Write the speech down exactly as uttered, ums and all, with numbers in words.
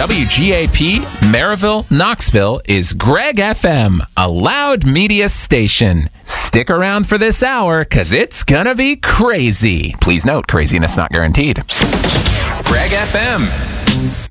W G A P, Maryville, Knoxville is Greg F M, a loud media station. Stick around for this hour, because it's gonna be crazy. Please note, craziness not guaranteed. Greg F M.